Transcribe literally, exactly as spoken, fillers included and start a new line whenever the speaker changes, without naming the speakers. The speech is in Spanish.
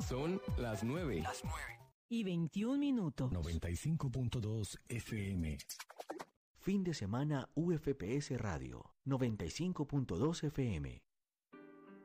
Son las nueve.
Las nueve.
Y veintiún minutos.
noventa y cinco punto dos F M.
Fin de semana U F P S Radio, noventa y cinco punto dos F M.